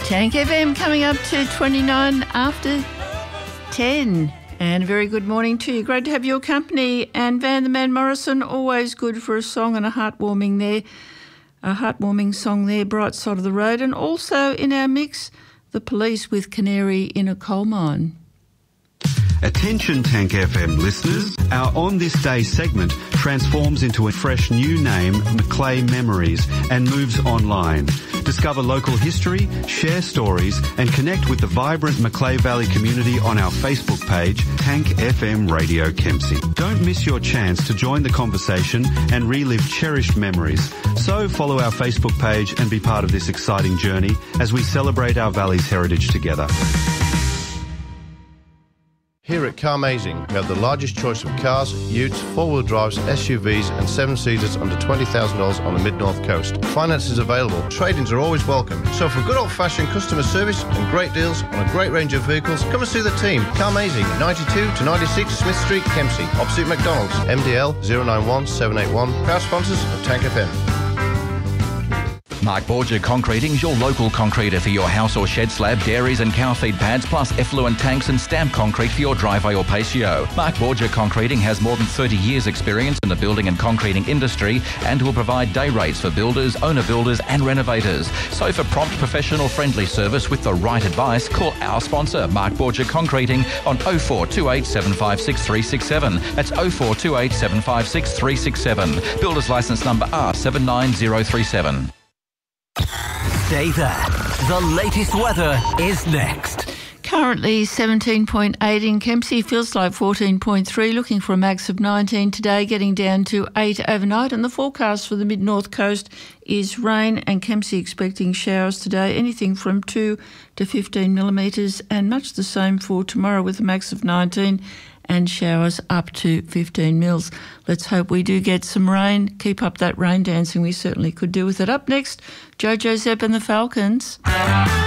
Tank FM coming up to 29 after 10. And a very good morning to you. Great to have your company. And Van the Man Morrison, always good for a song and a heartwarming there. A heartwarming song there, Bright Side of the Road. And also in our mix, The Police with Canary in a Coal Mine. Attention Tank FM listeners, our On This Day segment transforms into a fresh new name, Macleay Memories, and moves online. Discover local history, share stories and connect with the vibrant Macleay Valley community on our Facebook page, Tank FM Radio Kempsey. Don't miss your chance to join the conversation and relive cherished memories. So follow our Facebook page and be part of this exciting journey as we celebrate our valley's heritage together. Here at Carmazing, we have the largest choice of cars, utes, four-wheel drives, SUVs and seven-seaters under $20,000 on the Mid-North Coast. Finance is available. Trade-ins are always welcome. So for good old-fashioned customer service and great deals on a great range of vehicles, come and see the team. Carmazing, 92 to 96 Smith Street, Kempsey, opposite McDonald's. MDL 091 781. Proud sponsors of Tank FM. Mark Borgia Concreting's your local concreter for your house or shed slab, dairies and cow feed pads, plus effluent tanks and stamped concrete for your driveway or patio. Mark Borgia Concreting has more than 30 years experience in the building and concreting industry and will provide day rates for builders, owner builders and renovators. So for prompt, professional, friendly service with the right advice, call our sponsor, Mark Borgia Concreting, on 0428 756 367. That's 0428 756 367. Builder's licence number R79037. Stay there. The latest weather is next. Currently 17.8 in Kempsey, feels like 14.3, looking for a max of 19 today, getting down to 8 overnight. And the forecast for the mid-north coast is rain, and Kempsey expecting showers today, anything from 2 to 15 millimetres, and much the same for tomorrow with a max of 19 and showers up to 15 mils. Let's hope we do get some rain. Keep up that rain dancing. We certainly could do with it. Up next, Jojo Zepp and the Falcons.